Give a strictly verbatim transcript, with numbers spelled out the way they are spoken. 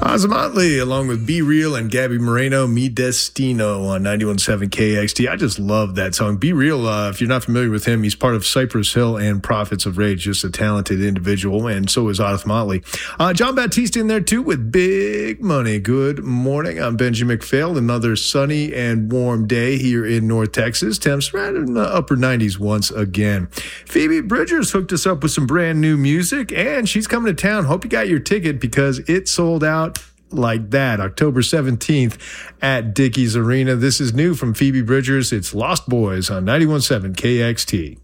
Motley, along with Be Real and Gabby Moreno, Mi Destino on ninety-one point seven K X T. I just love that song. Be Real, uh, if you're not familiar with him, he's part of Cypress Hill and Prophets of Rage, just a talented individual, and so is Oz Motley. Uh, John Baptiste in there, too, with Big Money. Good morning. I'm Benji McPhail. Another sunny and warm day here in North Texas. Temps right in the upper nineties once again. Phoebe Bridgers hooked us up with some brand new music, and she's coming to town. Hope you got your ticket because it sold out like that, October seventeenth at Dickies Arena. This is new from Phoebe Bridgers. It's Lost Boys on ninety-one point seven K X T.